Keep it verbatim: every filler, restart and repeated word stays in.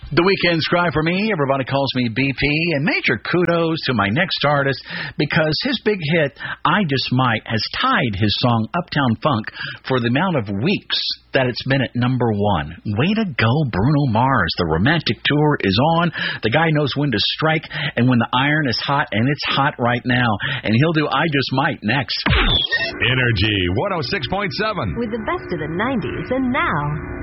The weekend's cry for me, everybody calls me B P, and major kudos to my next artist because his big hit, I Just Might, has tied his song Uptown Funk for the amount of weeks that it's been at number one. Way to go, Bruno Mars. The romantic tour is on. The guy knows when to strike and when the iron is hot, and it's hot right now. And he'll do I Just Might next. Energy one oh six point seven. With the best of the nineties and now.